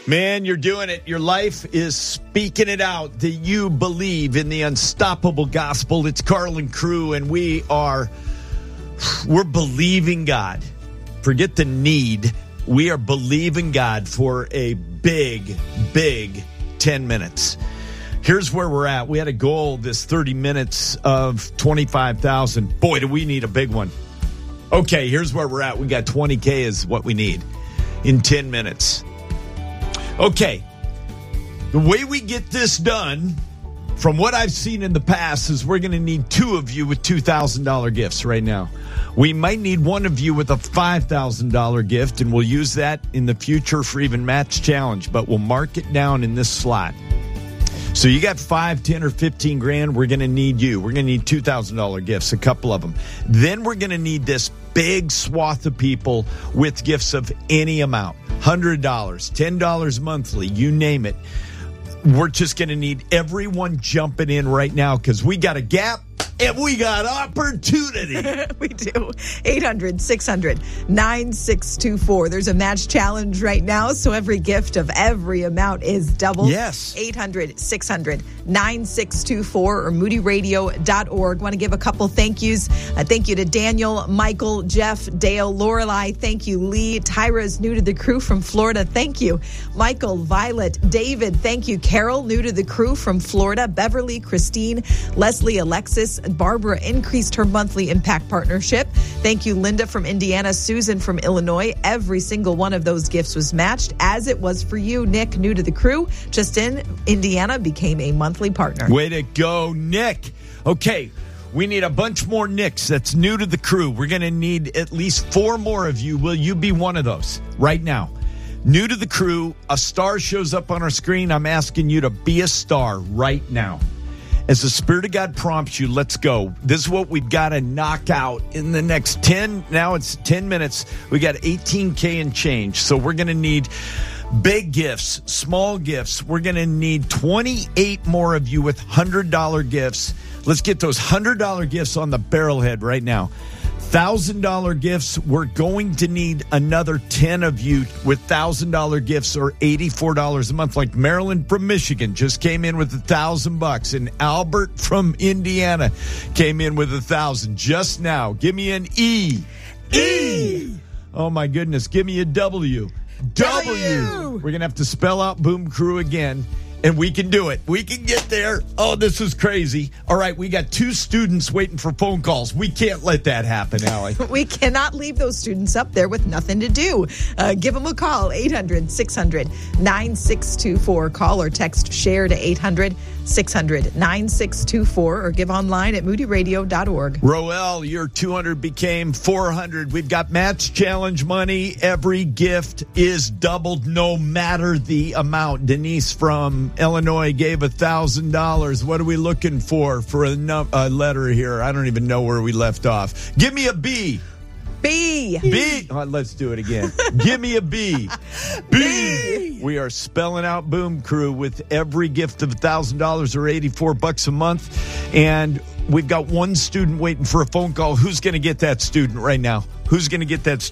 Man, you're doing it. Your life is speaking it out that you believe in the unstoppable gospel. It's Carl and Crew, and we're believing God. Forget the need. We are believing God for a big 10 minutes. Here's where we're at. We had a goal this 30 minutes of 25,000. Boy, do we need a big one. Okay, here's where we're at. We got 20K is what we need in 10 minutes. Okay, the way we get this done, from what I've seen in the past, is we're going to need two of you with $2,000 gifts right now. We might need one of you with a $5,000 gift, and we'll use that in the future for even Match Challenge, but we'll mark it down in this slot. So you got 5, 10, or 15 grand. We're going to need you. We're going to need $2,000 gifts, a couple of them. Then we're going to need this big swath of people with gifts of any amount. $100, $10 monthly, you name it. We're just going to need everyone jumping in right now because we got a gap and we got opportunity. We do. 800-600-9624. There's a match challenge right now, so every gift of every amount is doubled. Yes. 800-600-9624 or moodyradio.org. Want to give a couple thank yous. Thank you to Daniel, Michael, Jeff, Dale, Lorelei. Thank you, Lee. Tyra's new to the crew from Florida. Thank you. Michael, Violet, David. Thank you. Carol, new to the crew from Florida. Beverly, Christine, Leslie, Alexis, Barbara increased her monthly impact partnership. Thank you, Linda from Indiana, Susan from Illinois. Every single one of those gifts was matched, as it was for you. Nick, new to the crew, just in Indiana, became a monthly partner. Way to go, Nick. Okay, we need a bunch more Nicks that's new to the crew. We're going to need at least 4 more of you. Will you be one of those right now? New to the crew, a star shows up on our screen. I'm asking you to be a star right now. As the Spirit of God prompts you, let's go. This is what we've got to knock out in the next 10. Now it's 10 minutes. We got 18K and change. So we're going to need big gifts, small gifts. We're going to need 28 more of you with $100 gifts. Let's get those $100 gifts on the barrelhead right now. $1,000 gifts, we're going to need another 10 of you with $1,000 gifts or $84 a month. Like Marilyn from Michigan just came in with $1,000, and Albert from Indiana came in with $1,000 just now. Give me an E. E. Oh my goodness, give me a W. W. We're going to have to spell out Boom Crew again. And we can do it. We can get there. Oh, this is crazy. All right, we got 2 students waiting for phone calls. We can't let that happen, Allie. We cannot leave those students up there with nothing to do. Give them a call, 800-600-9624. Call or text SHARE to 800-600-9624 or give online at moodyradio.org. Roel, your 200 became 400. We've got Match Challenge money. Every gift is doubled no matter the amount. Denise from Illinois gave $1,000. What are we looking for a letter here? I don't even know where we left off. Give me a B. B. B. Oh, let's do it again. Give me a B. B. We are spelling out Boom Crew with every gift of $1,000 or $84 a month. And we've got one student waiting for a phone call. Who's going to get that student right now? Who's going to get that student?